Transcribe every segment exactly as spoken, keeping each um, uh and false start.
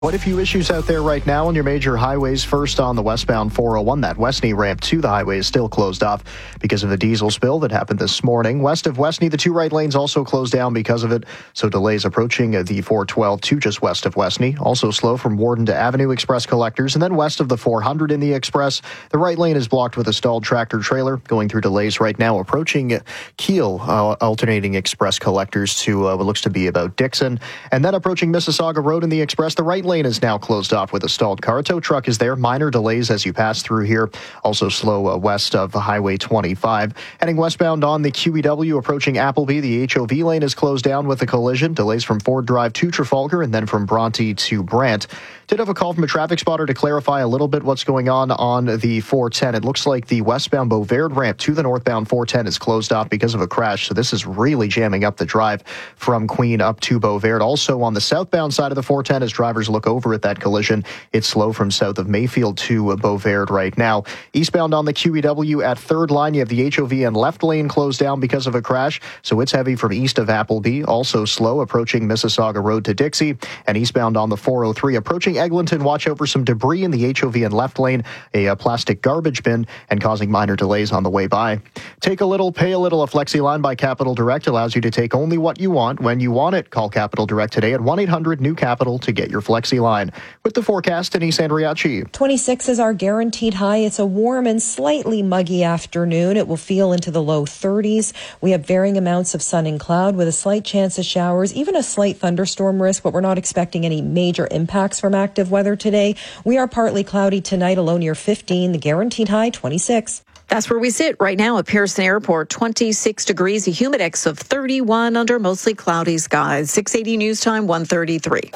Quite a few issues out there right now on your major highways. First, on the westbound four oh one, that Westney ramp to the highway is still closed off because of a diesel spill that happened this morning. West of Westney, the two right lanes also closed down because of it, so delays approaching the four twelve to just west of Westney. Also slow from Warden to Avenue Express collectors, and then west of the four hundred in the Express, the right lane is blocked with a stalled tractor trailer. Going through delays right now approaching Kiel, uh, alternating Express collectors to uh, what looks to be about Dixon, and then approaching Mississauga Road in the Express, the right lane is now closed off with a stalled car. A tow truck is there. Minor delays as you pass through here. Also slow uh, west of Highway twenty-five. Heading westbound on the Q E W approaching Appleby, the H O V lane is closed down with a collision. Delays from Ford Drive to Trafalgar and then from Bronte to Brant. Did have a call from a traffic spotter to clarify a little bit what's going on on the four ten. It looks like the westbound Beauvais ramp to the northbound four ten is closed off because of a crash. So this is really jamming up the drive from Queen up to Beauvais. Also on the southbound side of the four ten as drivers look over at that collision, it's slow from south of Mayfield to Beauvais right now. Eastbound on the Q E W at third line, you have the H O V and left lane closed down because of a crash. So it's heavy from east of Appleby. Also slow approaching Mississauga Road to Dixie. And eastbound on the four oh three approaching Eglinton, watch out for some debris in the H O V and left lane, a, a plastic garbage bin, and causing minor delays on the way by. Take a little, pay a little. A Flexi line by Capital Direct allows you to take only what you want when you want it. Call Capital Direct today at one eight hundred new capital to get your Flexi line. With the forecast, Denise Andriachi. twenty-six is our guaranteed high. It's a warm and slightly muggy afternoon. It will feel into the low thirties. We have varying amounts of sun and cloud with a slight chance of showers, even a slight thunderstorm risk, but we're not expecting any major impacts from active weather today. We are partly cloudy tonight, a low near fifteen, the guaranteed high twenty-six. That's where we sit right now at Pearson Airport, twenty-six degrees, a humidex of thirty-one under mostly cloudy skies. six eighty News Time, one thirty-three.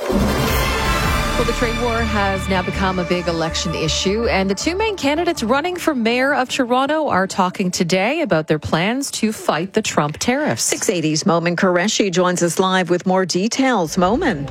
Well, the trade war has now become a big election issue, and the two main candidates running for mayor of Toronto are talking today about their plans to fight the Trump tariffs. six eighty's Momin Qureshi joins us live with more details. Momin.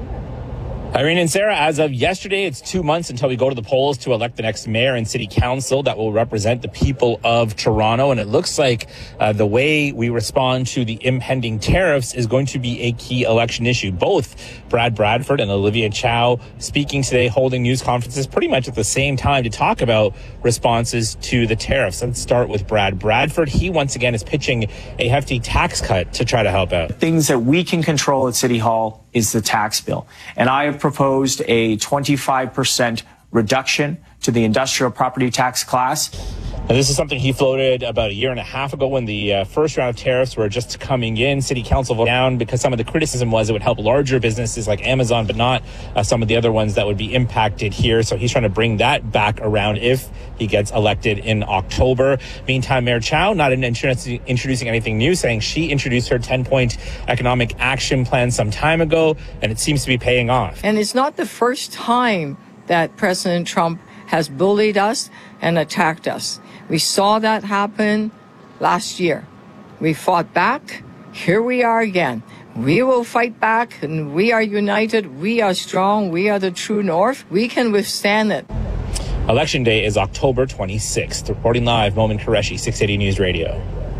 Irene and Sarah, as of yesterday, it's two months until we go to the polls to elect the next mayor and city council that will represent the people of Toronto. And it looks like uh, the way we respond to the impending tariffs is going to be a key election issue. Both Brad Bradford and Olivia Chow speaking today, holding news conferences pretty much at the same time to talk about responses to the tariffs. Let's start with Brad Bradford. He once again is pitching a hefty tax cut to try to help out. Things that we can control at City Hall is the tax bill. And I have proposed a twenty-five percent reduction to the industrial property tax class. And this is something he floated about a year and a half ago when the uh, first round of tariffs were just coming in. City Council voted down because some of the criticism was it would help larger businesses like Amazon, but not uh, some of the other ones that would be impacted here. So he's trying to bring that back around if he gets elected in October. Meantime, Mayor Chow, not in introducing anything new, saying she introduced her ten-point economic action plan some time ago, and it seems to be paying off. And it's not the first time that President Trump has bullied us and attacked us. We saw that happen last year. We fought back. Here we are again. We will fight back, and we are united. We are strong. We are the true north. We can withstand it. Election day is October twenty-sixth. Reporting live, Momin Qureshi, six eighty News Radio.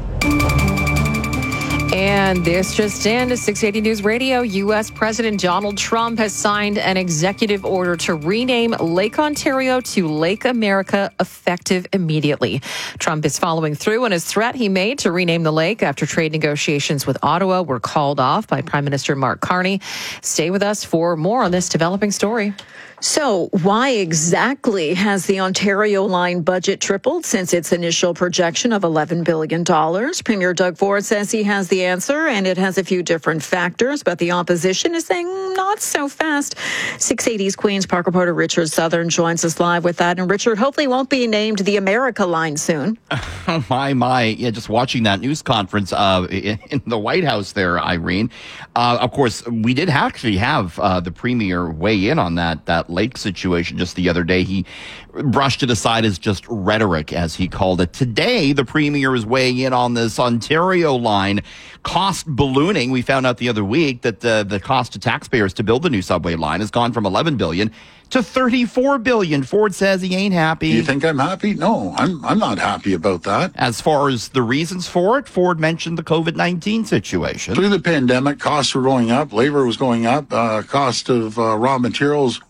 And this just in, to six eighty News Radio, U S President Donald Trump has signed an executive order to rename Lake Ontario to Lake America, effective immediately. Trump is following through on his threat he made to rename the lake after trade negotiations with Ottawa were called off by Prime Minister Mark Carney. Stay with us for more on this developing story. So why exactly has the Ontario line budget tripled since its initial projection of eleven billion dollars? Premier Doug Ford says he has the answer, and it has a few different factors, but the opposition is saying not so fast. six eighty's Queen's Park reporter Richard Southern joins us live with that. And Richard, hopefully won't be named the America line soon. Oh, my, my. Yeah, just watching that news conference uh, in, in the White House there, Irene. Uh, of course, we did actually have uh, the Premier weigh in on that, that lake situation just the other day. He brushed it aside as just rhetoric, as he called it. Today, the Premier is weighing in on this Ontario line. cost ballooning. We found out the other week that the, the cost to taxpayers to build the new subway line has gone from eleven billion dollars to thirty-four billion dollars. Ford says he ain't happy. You think I'm happy? No, I'm I'm not happy about that. As far as the reasons for it, Ford mentioned the COVID nineteen situation. Through the pandemic, costs were going up, labor was going up, uh, cost of uh, raw materials